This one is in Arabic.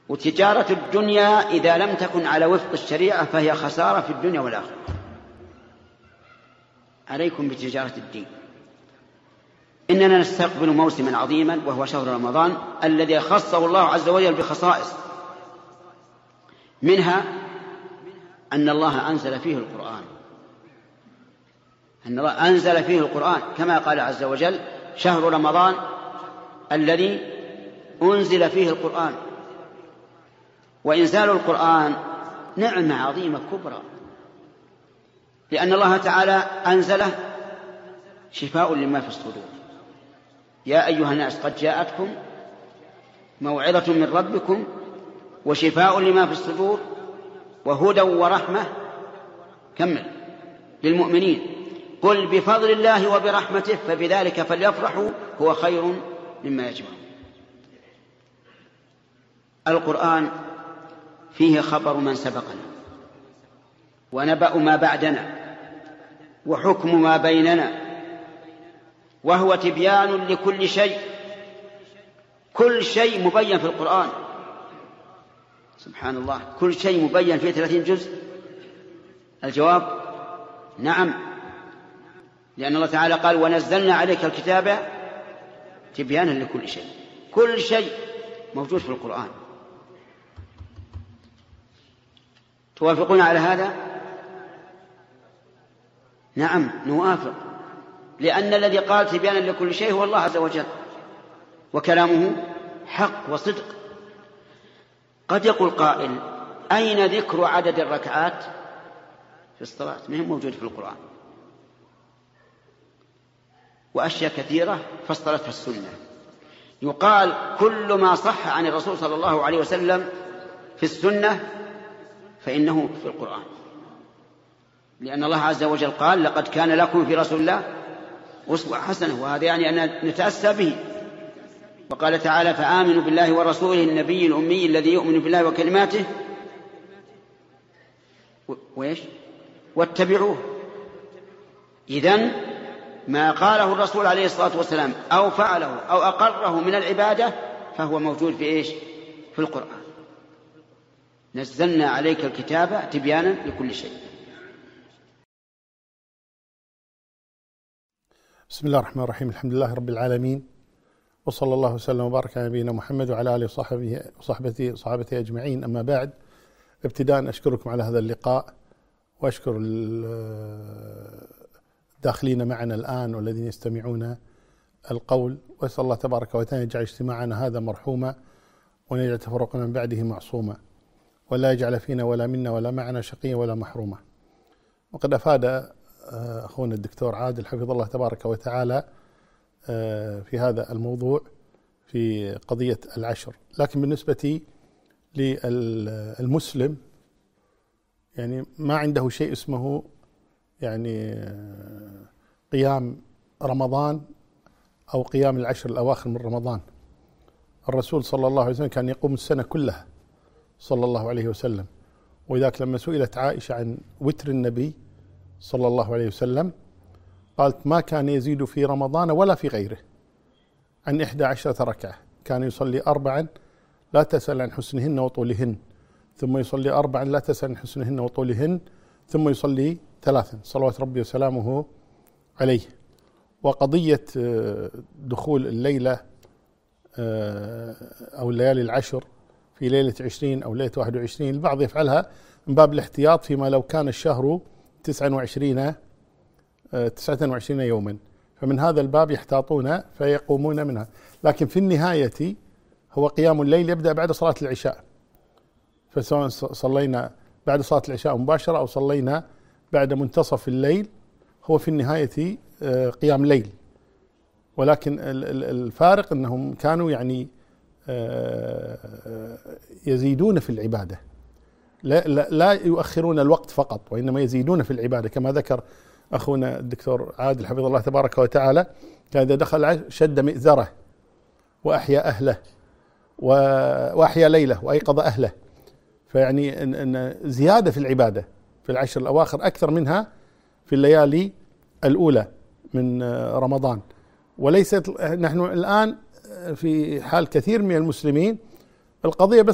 وتجارة الدنيا إذا لم تكن على وفق الشريعة فهي خسارة في الدنيا والآخرة. عليكم بتجارة الدين. إننا نستقبل موسما عظيما وهو شهر رمضان الذي خصه الله عز وجل بخصائص، منها أن الله أنزل فيه القرآن، أن الله أنزل فيه القرآن كما قال عز وجل: شهر رمضان الذي أنزل فيه القرآن. وإنزال القرآن نعمة عظيمة كبرى، لأن الله تعالى أنزله شفاء لما في الصدور. يا أيها الناس قد جاءتكم موعظة من ربكم وشفاء لما في الصدور وهدى ورحمة كمل للمؤمنين. قل بفضل الله وبرحمته فبذلك فليفرحوا هو خير مما يجمعون. القرآن فيه خبر من سبقنا ونبأ ما بعدنا وحكم ما بيننا، وهو تبيان لكل شيء. كل شيء مبين في القرآن، سبحان الله، كل شيء مبين فيه 30 جزء. الجواب نعم، لأن الله تعالى قال: ونزلنا عليك الكتاب تبيانا لكل شيء. كل شيء موجود في القرآن. توافقون على هذا؟ نعم نوافق، لأن الذي قال تبيانا لكل شيء هو الله عز وجل، وكلامه حق وصدق. قد يقول قائل: أين ذكر عدد الركعات في الصلاة؟ ما هي موجود في القرآن. وأشياء كثيرة فصلتها السنة. يقال: كل ما صح عن الرسول صلى الله عليه وسلم في السنة فإنه في القرآن، لأن الله عز وجل قال: لقد كان لكم في رسول الله أسوة حسنة، وهذا يعني أن نتأسى به. وقال تعالى: فآمنوا بالله ورسوله النبي الأمي الذي يؤمن بالله وكلماته واتبعوه. إذن ما قاله الرسول عليه الصلاة والسلام أو فعله أو أقره من العبادة فهو موجود في إيش؟ في القرآن. نزلنا عليك الكتاب تبيانا لكل شيء. بسم الله الرحمن الرحيم. الحمد لله رب العالمين، وصلى الله وسلم وبارك على نبينا محمد وعلى آله وصحبه أجمعين. أما بعد، ابتداء أشكركم على هذا اللقاء، وأشكر الداخلين معنا الآن والذين يستمعون القول، وأسأل الله تبارك وتعالى يجعل اجتماعنا هذا مرحوما، وأن يجعل تفرقنا من بعده معصوما، ولا يجعل فينا ولا منا ولا معنا شقيا ولا محروما. وقد أفاد أخونا الدكتور عادل حفظه الله تبارك وتعالى في هذا الموضوع في قضية العشر. لكن بالنسبة للمسلم يعني ما عنده شيء اسمه يعني قيام رمضان أو قيام العشر الأواخر من رمضان. الرسول صلى الله عليه وسلم كان يقوم السنة كلها صلى الله عليه وسلم. وذاك لما سئلت عائشة عن وتر النبي صلى الله عليه وسلم قالت: ما كان يزيد في رمضان ولا في غيره عن 11 ركعة، كان يصلي 4 لا تسأل عن حسنهن وطولهن، ثم يصلي 4 لا تسأل عن حسنهن وطولهن، ثم يصلي 3 صلوات ربي وسلامه عليه. وقضية دخول الليلة أو الليالي العشر في ليلة 20 أو ليلة 21 البعض يفعلها من باب الاحتياط فيما لو كان الشهر 29 يوما، فمن هذا الباب يحتاطون فيقومون منها. لكن في النهاية هو قيام الليل يبدأ بعد صلاة العشاء، فسواء صلينا بعد صلاة العشاء مباشرة أو صلينا بعد منتصف الليل هو في النهاية قيام ليل. ولكن الفارق أنهم كانوا يعني يزيدون في العبادة، لا يؤخرون الوقت فقط، وإنما يزيدون في العبادة كما ذكر أخونا الدكتور عادل حفظه الله تبارك وتعالى. كان إذا دخل شد مئزره وأحيا أهله وأحيا ليله وأيقظ أهله. فيعني أن زيادة في العبادة في العشر الأواخر أكثر منها في الليالي الأولى من رمضان. وليست نحن الآن في حال كثير من المسلمين القضية بس